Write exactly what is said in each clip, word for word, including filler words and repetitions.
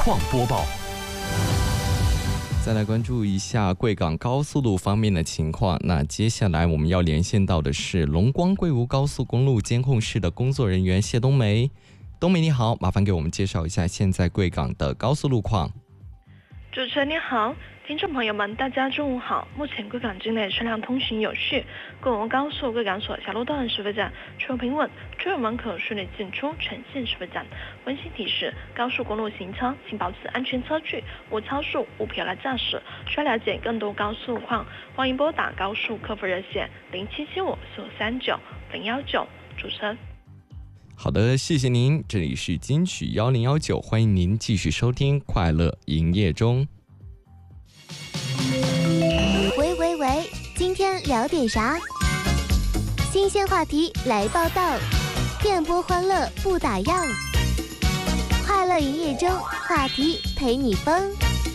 况播报。 再来关注一下贵港高速路方面的情况。那接下来我们要连线到的是龙光贵吴高速公路监控室的工作人员谢冬梅。冬梅你好，麻烦给我们介绍一下现在贵港的高速路况。 主持人你好，听众朋友们，大家中午好。目前贵港境内车辆通行有序，贵吴高速贵港所小路段收费站出入平稳，出入门口顺利进出全线收费站。温馨提示：高速公路行车请保持安全车距，勿超速，勿疲劳驾驶。需要了解更多高速路况，欢迎拨打高速客服热线零七七五四五三九零幺九。主持人。 好的，谢谢您。这里是金曲一零一九，欢迎您继续收听快乐营业中。 喂喂喂，今天聊点啥？新鲜话题来报道，电波欢乐不打烊。快乐营业中，话题陪你疯。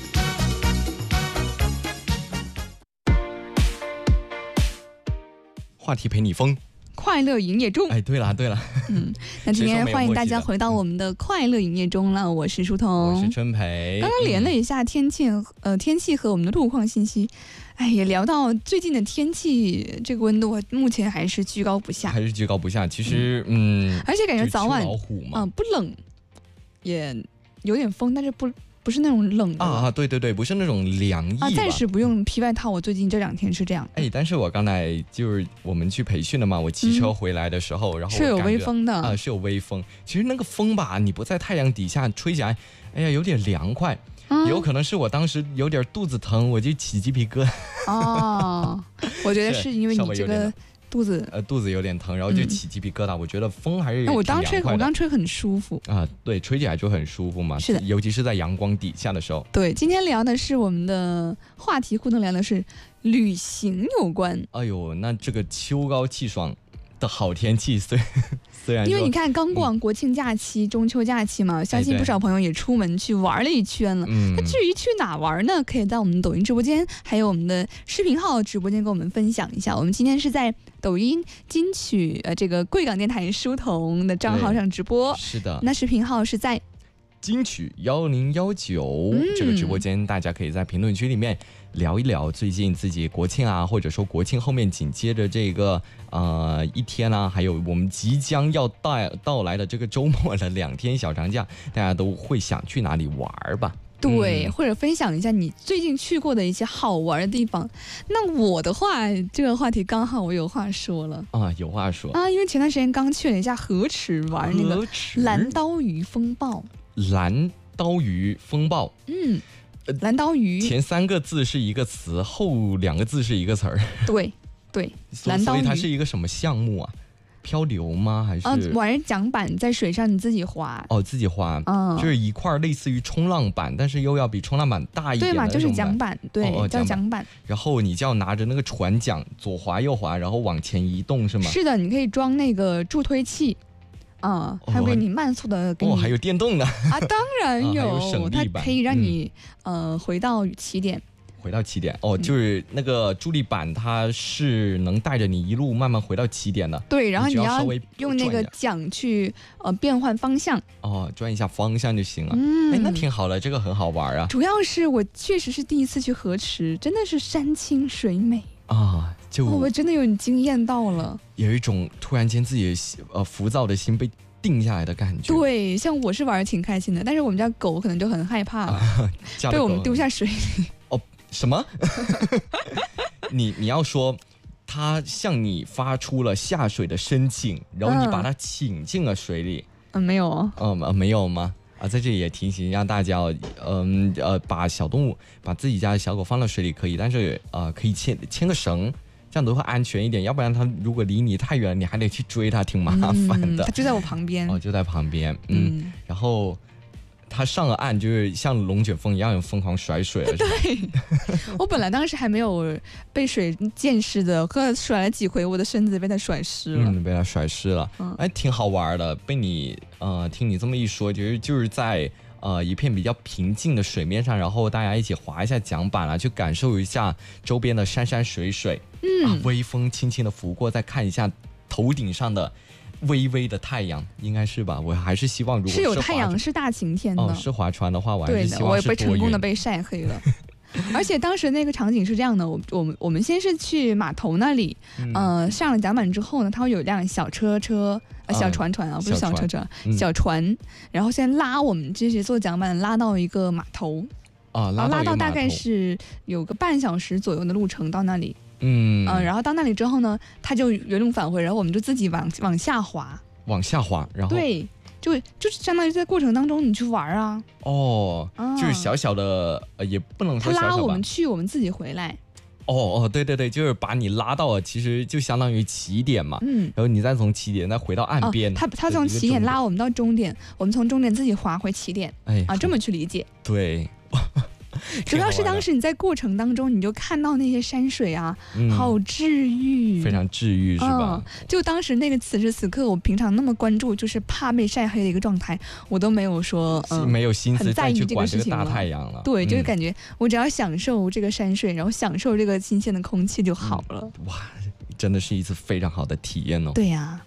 话题陪你疯。 快乐营业中， 哎，对了对了， 嗯，那今天欢迎大家回到我们的快乐营业中了。我是舒彤， 我是春培。 刚刚连了一下天气，嗯、呃，天气和我们的路况信息。哎，也聊到最近的天气，这个温度目前还是居高不下， 还是居高不下。其实，嗯， 而且感觉早晚老虎嘛， 啊、呃，不冷，也有点风，但是不。不是那种冷的啊，对对对，不是那种凉意啊， 暂时不用皮外套。我最近这两天是这样。 哎，但是我刚才就是我们去培训了嘛，我骑车回来的时候，嗯、然后是有微风的啊，是有微风。其实那个风吧，你不在太阳底下吹起来，哎呀，有点凉快。嗯、有可能是我当时有点肚子疼，我就起鸡皮疙瘩。 哦，我觉得是因为你这个。肚子呃肚子有点疼，然后就起鸡皮疙瘩。嗯、我觉得风还是挺凉快的。 我刚吹，我刚吹很舒服啊，对，吹起来就很舒服嘛。 是的， 尤其是在阳光底下的时候。 对，今天聊的是我们的话题，互动聊的是旅行有关。 哎呦，那这个秋高气爽的好天气，虽虽然因为你看刚过完国庆假期、嗯、中秋假期嘛，相信不少朋友也出门去玩了一圈了。嗯，那至于去哪玩呢？可以在我们抖音直播间，还有我们的视频号直播间跟我们分享一下。我们今天是在抖音金曲呃这个贵港电台书童的账号上直播， 是的。 那视频号是在金曲一零一九、嗯、这个直播间，大家可以在评论区里面聊一聊最近自己国庆啊，或者说国庆后面紧接着这个呃一天啊，还有我们即将要到到来的这个周末的两天小长假，大家都会想去哪里玩吧？ 对、 嗯， 或者分享一下你最近去过的一些好玩的地方。那我的话，这个话题刚好我有话说了啊，有话说啊，因为前段时间刚去了一下河池玩那个蓝刀鱼风暴。 蓝刀鱼风暴， 嗯，蓝刀鱼前三个字是一个词，后两个字是一个词儿。 对对，蓝刀鱼， 所以它是一个什么项目啊？漂流吗？还是？ 啊，玩桨板在水上你自己滑。 哦，自己滑，嗯，就是一块类似于冲浪板，但是又要比冲浪板大一点的对嘛，就是桨板，对，哦、叫桨板。 然后你就要拿着那个船桨左滑右滑，然后往前移动，是吗？ 是的，你可以装那个助推器。啊、嗯，还会你慢速的给你哦，还有电动的啊，当然有， 啊、有它可以让你、嗯、呃回到起点， 回到起点哦，就是那个助力板，它是能带着你一路慢慢回到起点的。 对，然后你要用那个桨去呃变换方向， 哦，转一下方向就行了。嗯，哎，那挺好的，这个很好玩啊。 主要是我确实是第一次去河池，真的是山清水美。 啊，就、 哦、我真的有点惊艳到了， 有一种突然间自己的呃浮躁的心被定下来的感觉。 对，像我是玩的挺开心的，但是我们家狗可能就很害怕了，啊、被我们丢下水里。 哦，什么？你你要说它向你发出了下水的申请，然后你把它请进了水里？ 嗯，没有啊。 嗯、呃，没有吗？啊，在这里也提醒让大家，嗯 呃, 呃，把小动物，把自己家的小狗放到水里可以，但是呃，可以牵牵个绳，这样都会安全一点。要不然它如果离你太远，你还得去追它，挺麻烦的。 它、嗯、就在我旁边。 哦，就在旁边，嗯。嗯然后它上了岸，就是像龙卷风一样疯狂甩水了。 对，我本来当时还没有被水溅湿的，可甩了几回，我的身子被它甩湿了。 嗯，被它甩湿了，嗯、哎，挺好玩的。被你呃，听你这么一说，其实就是在呃一片比较平静的水面上，然后大家一起划一下桨板啊，去感受一下周边的山山水水，嗯，啊、微风轻轻的拂过，再看一下头顶上的微微的太阳，应该是吧？我还是希望如果是有太阳，是大晴天的。 哦，是划船的话，我还是希望是对的，我也被多云成功的被晒黑了。而且当时那个场景是这样的，我我们我们先是去码头那里，嗯、呃，上了甲板之后呢，它会有一辆小车车，呃，小船船啊，嗯、不是小车车，小船,、嗯、小船，然后先拉我们这些坐甲板拉到一个码头， 啊， 拉到, 拉到大概是有个半小时左右的路程到那里， 嗯、 呃，然后到那里之后呢，它就原路返回，然后我们就自己往往下滑， 往下滑，然后对。就就是相当于在过程当中你去玩啊， 哦，啊、就是小小的，呃，也不能说小小吧， 他拉我们去，我们自己回来。 哦哦，对对对，就是把你拉到，其实就相当于起点嘛，嗯，然后你再从起点再回到岸边。 哦、他他从起点拉我们到终点，我们从终点自己滑回起点。哎，啊，这么去理解。 对。 主要是当时你在过程当中，你就看到那些山水啊，嗯、好治愈， 非常治愈，是吧、 嗯？就当时那个此时此刻，我平常那么关注就是怕被晒黑的一个状态，我都没有说，嗯， 没有心思再去管这个大太阳了。 对，就是感觉我只要享受这个山水，然后享受这个新鲜的空气就好了。 嗯、哇，真的是一次非常好的体验哦。 对呀、啊。